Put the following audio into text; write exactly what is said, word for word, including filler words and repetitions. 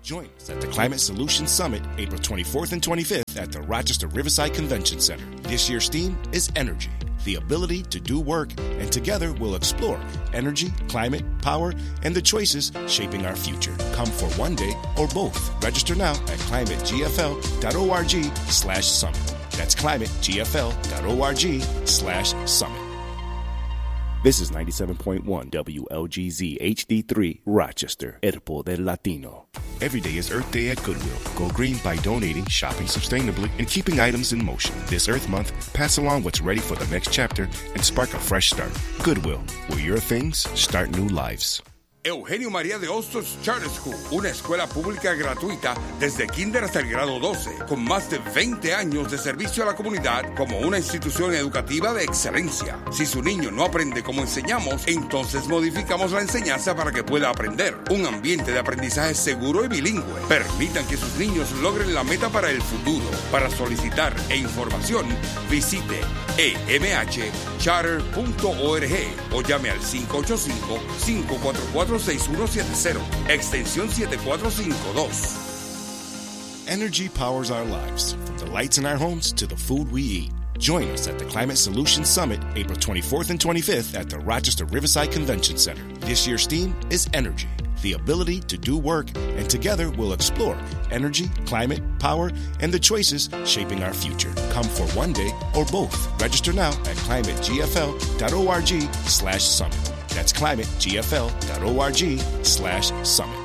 Join us at the Climate Solutions Summit, April twenty-fourth and twenty-fifth at the Rochester Riverside Convention Center. This year's theme is energy, the ability to do work, and together we'll explore energy, climate, power, and the choices shaping our future. Come for one day or both. Register now at climategfl.org slash summit. That's climategfl.org slash summit. This is ninety-seven point one W L G Z H D three, Rochester, El Poder Latino. Every day is Earth Day at Goodwill. Go green by donating, shopping sustainably, and keeping items in motion. This Earth Month, pass along what's ready for the next chapter and spark a fresh start. Goodwill, where your things start new lives. Eugenio María de Hostos Charter School, una escuela pública gratuita desde kinder hasta el grado doce, con más de veinte años de servicio a la comunidad como una institución educativa de excelencia. Si su niño no aprende como enseñamos, entonces modificamos la enseñanza para que pueda aprender. Un ambiente de aprendizaje seguro y bilingüe. Permitan que sus niños logren la meta para el futuro. Para solicitar e información, visite e m h charter punto org o llame al cinco ocho cinco, cinco cuatro cuatro, seis uno siete cero, extensión siete cuatro cinco dos. Energy powers our lives, from the lights in our homes to the food we eat. Join us at the Climate Solutions Summit, April twenty-fourth and twenty-fifth at the Rochester Riverside Convention Center. This year's theme is energy, the ability to do work, and together we'll explore energy, climate, power, and the choices shaping our future. Come for one day or both. Register now at climategfl.org slash summit. That's climategfl.org slash summit.